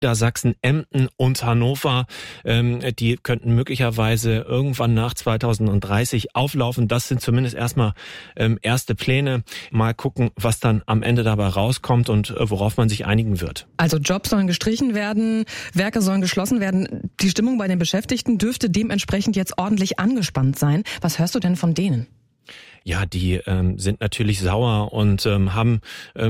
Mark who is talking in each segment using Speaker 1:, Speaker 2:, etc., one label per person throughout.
Speaker 1: Niedersachsen, Emden und Hannover. Die könnten möglicherweise irgendwann nach 2030 auflaufen. Das sind zumindest erstmal erste Pläne. Mal gucken, was dann am Ende dabei rauskommt und worauf man sich einigen wird.
Speaker 2: Also Jobs sollen gestrichen werden, Werke sollen geschlossen werden. Die Stimmung bei den Beschäftigten dürfte dementsprechend jetzt ordentlich angespannt sein. Was hörst du denn von denen?
Speaker 1: Ja, die sind natürlich sauer und haben,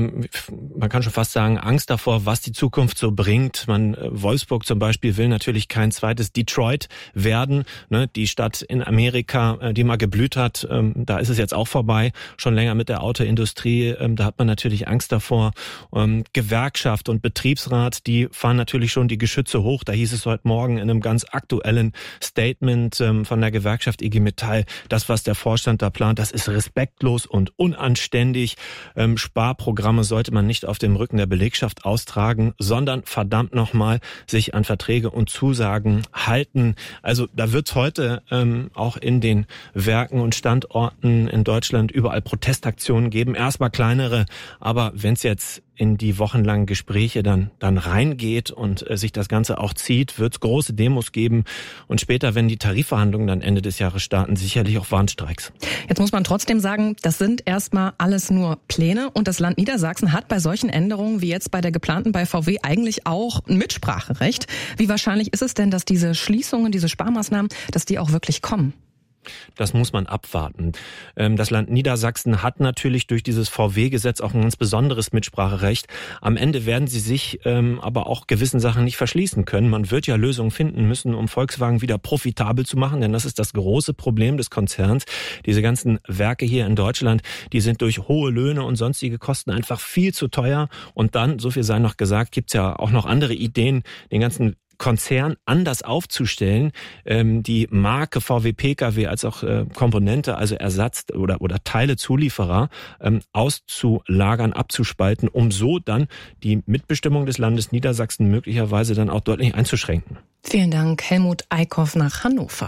Speaker 1: man kann schon fast sagen, Angst davor, was die Zukunft so bringt. Wolfsburg zum Beispiel will natürlich kein zweites Detroit werden, ne? Die Stadt in Amerika, die mal geblüht hat, da ist es jetzt auch vorbei, schon länger mit der Autoindustrie, da hat man natürlich Angst davor. Gewerkschaft und Betriebsrat, die fahren natürlich schon die Geschütze hoch. Da hieß es heute Morgen in einem ganz aktuellen Statement von der Gewerkschaft IG Metall, das, was der Vorstand da plant, das ist respektlos und unanständig. Sparprogramme sollte man nicht auf dem Rücken der Belegschaft austragen, sondern verdammt nochmal sich an Verträge und Zusagen halten. Also da wird es heute auch in den Werken und Standorten in Deutschland überall Protestaktionen geben. Erstmal kleinere, aber wenn es jetzt in die wochenlangen Gespräche dann reingeht und sich das Ganze auch zieht, wird es große Demos geben und später, wenn die Tarifverhandlungen dann Ende des Jahres starten, sicherlich auch Warnstreiks.
Speaker 2: Jetzt muss man trotzdem sagen, das sind erstmal alles nur Pläne und das Land Niedersachsen hat bei solchen Änderungen wie jetzt bei der geplanten bei VW eigentlich auch ein Mitspracherecht. Wie wahrscheinlich ist es denn, dass diese Schließungen, diese Sparmaßnahmen, dass die auch wirklich kommen?
Speaker 1: Das muss man abwarten. Das Land Niedersachsen hat natürlich durch dieses VW-Gesetz auch ein ganz besonderes Mitspracherecht. Am Ende werden sie sich aber auch gewissen Sachen nicht verschließen können. Man wird ja Lösungen finden müssen, um Volkswagen wieder profitabel zu machen, denn das ist das große Problem des Konzerns. Diese ganzen Werke hier in Deutschland, die sind durch hohe Löhne und sonstige Kosten einfach viel zu teuer. Und dann, so viel sei noch gesagt, gibt's ja auch noch andere Ideen, den ganzen Konzern anders aufzustellen, die Marke VW Pkw als auch Komponente, also Ersatz oder Teilezulieferer auszulagern, abzuspalten, um so dann die Mitbestimmung des Landes Niedersachsen möglicherweise dann auch deutlich einzuschränken.
Speaker 2: Vielen Dank, Helmut Eickhoff nach Hannover.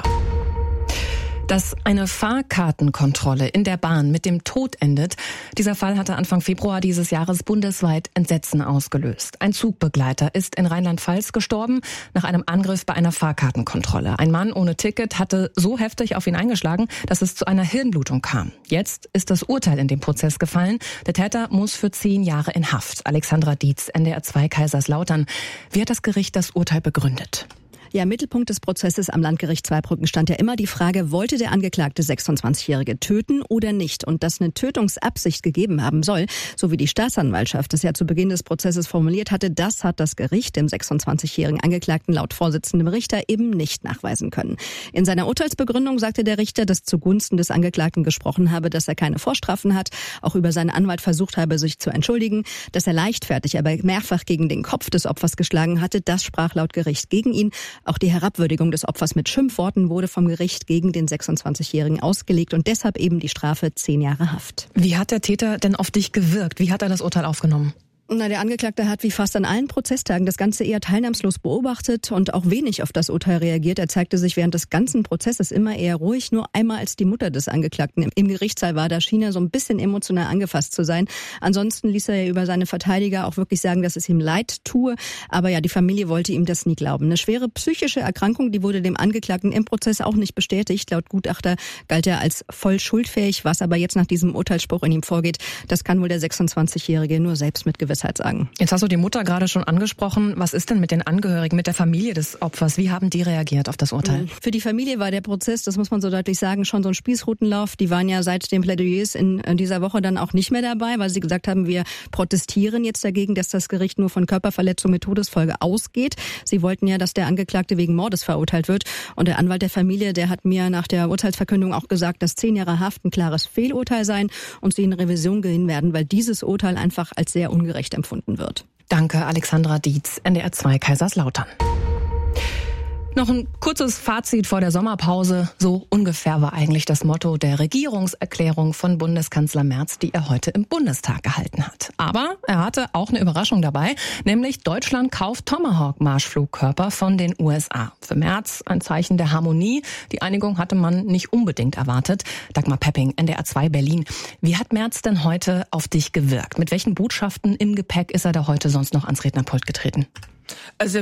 Speaker 2: Dass eine Fahrkartenkontrolle in der Bahn mit dem Tod endet, dieser Fall hatte Anfang Februar dieses Jahres bundesweit Entsetzen ausgelöst. Ein Zugbegleiter ist in Rheinland-Pfalz gestorben nach einem Angriff bei einer Fahrkartenkontrolle. Ein Mann ohne Ticket hatte so heftig auf ihn eingeschlagen, dass es zu einer Hirnblutung kam. Jetzt ist das Urteil in dem Prozess gefallen. Der Täter muss für 10 Jahre in Haft. Alexandra Dietz, NDR 2 Kaiserslautern. Wie hat das Gericht das Urteil begründet?
Speaker 3: Ja, Mittelpunkt des Prozesses am Landgericht Zweibrücken stand ja immer die Frage, wollte der Angeklagte 26-Jährige töten oder nicht? Und dass eine Tötungsabsicht gegeben haben soll, so wie die Staatsanwaltschaft es ja zu Beginn des Prozesses formuliert hatte, das hat das Gericht dem 26-jährigen Angeklagten laut Vorsitzendem Richter eben nicht nachweisen können. In seiner Urteilsbegründung sagte der Richter, dass zugunsten des Angeklagten gesprochen habe, dass er keine Vorstrafen hat, auch über seinen Anwalt versucht habe, sich zu entschuldigen, dass er leichtfertig, aber mehrfach gegen den Kopf des Opfers geschlagen hatte, das sprach laut Gericht gegen ihn. Auch die Herabwürdigung des Opfers mit Schimpfworten wurde vom Gericht gegen den 26-Jährigen ausgelegt und deshalb eben die Strafe 10 Jahre Haft.
Speaker 2: Wie hat der Täter denn auf dich gewirkt? Wie hat er das Urteil aufgenommen?
Speaker 3: Na, der Angeklagte hat wie fast an allen Prozesstagen das Ganze eher teilnahmslos beobachtet und auch wenig auf das Urteil reagiert. Er zeigte sich während des ganzen Prozesses immer eher ruhig. Nur einmal, als die Mutter des Angeklagten im Gerichtssaal war, da schien er so ein bisschen emotional angefasst zu sein. Ansonsten ließ er über seine Verteidiger auch wirklich sagen, dass es ihm leid tue. Aber ja, die Familie wollte ihm das nie glauben. Eine schwere psychische Erkrankung, die wurde dem Angeklagten im Prozess auch nicht bestätigt. Laut Gutachter galt er als voll schuldfähig. Was aber jetzt nach diesem Urteilsspruch in ihm vorgeht, das kann wohl der 26-Jährige nur selbst mit Gewissheit sagen.
Speaker 2: Jetzt hast du die Mutter gerade schon angesprochen. Was ist denn mit den Angehörigen, mit der Familie des Opfers? Wie haben die reagiert auf das Urteil?
Speaker 3: Für die Familie war der Prozess, das muss man so deutlich sagen, schon so ein Spießrutenlauf. Die waren ja seit den Plädoyers in dieser Woche dann auch nicht mehr dabei, weil sie gesagt haben, wir protestieren jetzt dagegen, dass das Gericht nur von Körperverletzung mit Todesfolge ausgeht. Sie wollten ja, dass der Angeklagte wegen Mordes verurteilt wird. Und der Anwalt der Familie, der hat mir nach der Urteilsverkündung auch gesagt, dass 10 Jahre Haft ein klares Fehlurteil seien und sie in Revision gehen werden, weil dieses Urteil einfach als sehr ungerecht empfunden wird.
Speaker 2: Danke, Alexandra Dietz, NDR 2 Kaiserslautern. Noch ein kurzes Fazit vor der Sommerpause. So ungefähr war eigentlich das Motto der Regierungserklärung von Bundeskanzler Merz, die er heute im Bundestag gehalten hat. Aber er hatte auch eine Überraschung dabei, nämlich Deutschland kauft Tomahawk-Marschflugkörper von den USA. Für Merz ein Zeichen der Harmonie. Die Einigung hatte man nicht unbedingt erwartet. Dagmar Pepping, NDR 2 Berlin. Wie hat Merz denn heute auf dich gewirkt? Mit welchen Botschaften im Gepäck ist er da heute sonst noch ans Rednerpult getreten?
Speaker 4: Also